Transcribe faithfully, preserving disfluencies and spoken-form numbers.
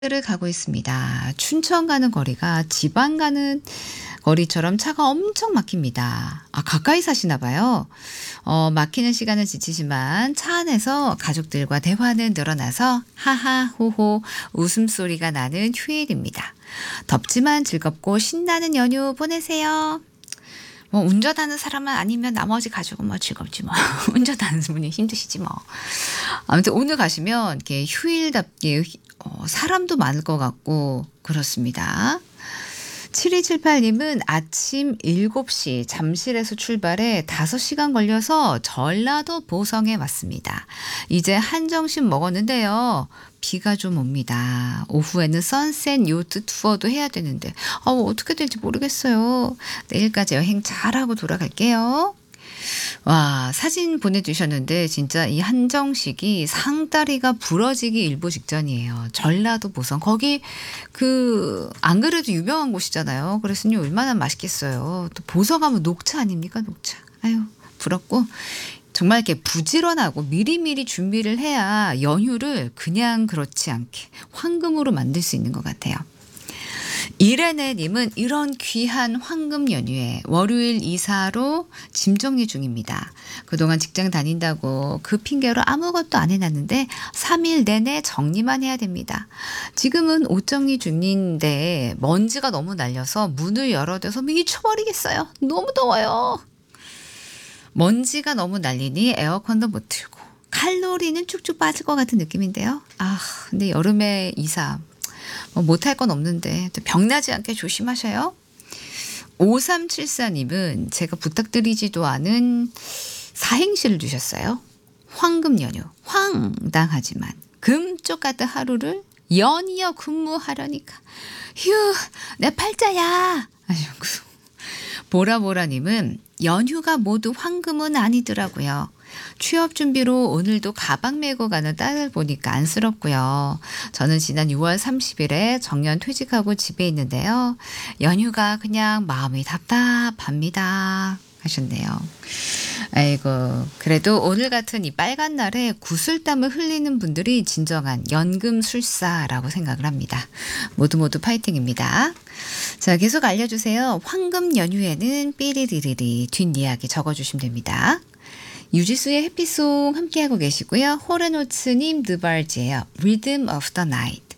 를 가고 있습니다. 춘천 가는 거리가 지방 가는 거리처럼 차가 엄청 막힙니다. 아, 가까이 사시나 봐요. 어, 막히는 시간은 지치지만 차 안에서 가족들과 대화는 늘어나서 하하 호호 웃음소리가 나는 휴일입니다. 덥지만 즐겁고 신나는 연휴 보내세요. 뭐 운전하는 사람은 아니면 나머지 가족은 뭐 즐겁지 뭐. 운전하는 분이 힘드시지 뭐. 아무튼 오늘 가시면 이렇게 휴일답게 어, 사람도 많을 것 같고 그렇습니다. 칠이칠팔 님은 아침 일곱 시 잠실에서 출발해 다섯 시간 걸려서 전라도 보성에 왔습니다. 이제 한정식 먹었는데요. 비가 좀 옵니다. 오후에는 선셋 요트 투어도 해야 되는데 어, 어떻게 될지 모르겠어요. 내일까지 여행 잘하고 돌아갈게요. 와, 사진 보내주셨는데 진짜 이 한정식이 상다리가 부러지기 일보 직전이에요. 전라도 보성. 거기 그 안 그래도 유명한 곳이잖아요. 그랬으니 얼마나 맛있겠어요. 또 보성 하면 녹차 아닙니까? 녹차. 아유, 부럽고 정말 이렇게 부지런하고 미리미리 준비를 해야 연휴를 그냥 그렇지 않게 황금으로 만들 수 있는 것 같아요. 이레네님은 이런 귀한 황금 연휴에 월요일 이사로 짐 정리 중입니다. 그동안 직장 다닌다고 그 핑계로 아무것도 안 해놨는데 삼 일 내내 정리만 해야 됩니다. 지금은 옷 정리 중인데 먼지가 너무 날려서 문을 열어대서 미쳐버리겠어요. 너무 더워요. 먼지가 너무 날리니 에어컨도 못 틀고 칼로리는 쭉쭉 빠질 것 같은 느낌인데요. 아, 근데 여름에 이사 뭐 못할 건 없는데 또 병나지 않게 조심하셔요. 오삼칠사 님은 제가 부탁드리지도 않은 사행시를 주셨어요. 황금 연휴, 황당하지만 금쪽 같은 하루를 연이어 근무하려니까 휴, 내 팔자야 하셨고, 보라보라님은 연휴가 모두 황금은 아니더라고요. 취업 준비로 오늘도 가방 메고 가는 딸을 보니까 안쓰럽고요. 저는 지난 유월 삼십일에 정년 퇴직하고 집에 있는데요. 연휴가 그냥 마음이 답답합니다 하셨네요. 아이고, 그래도 오늘 같은 이 빨간 날에 구슬땀을 흘리는 분들이 진정한 연금술사라고 생각을 합니다. 모두 모두 파이팅입니다. 자, 계속 알려주세요. 황금 연휴에는 삐리리리리 뒷이야기 적어주시면 됩니다. 유지수의 해피송 함께하고 계시고요. 호르노츠님 느발지예요. Rhythm of the Night.